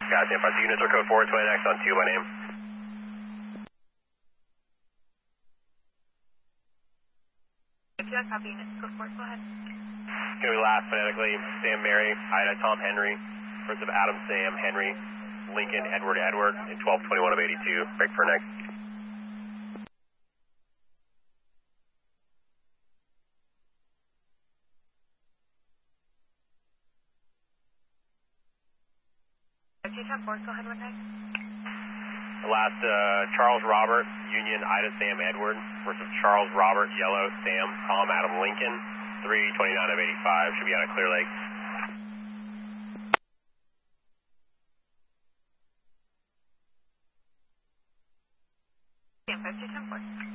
Gotcha, 5 units are code 429X on 2 by name. Copy unit, code 4, go ahead. Can we last phonetically? Sam Mary, Ida Tom Henry, first of Adam Sam Henry, Lincoln Edward Edward, in 1221 of 82. Break for next. Q-10 4, go ahead, one next. Last, Charles Robert, Union Ida Sam Edward, versus Charles Robert, Yellow Sam Tom Adam Lincoln, 329 of 85. Should be out of Clear Lake. Q-10 4.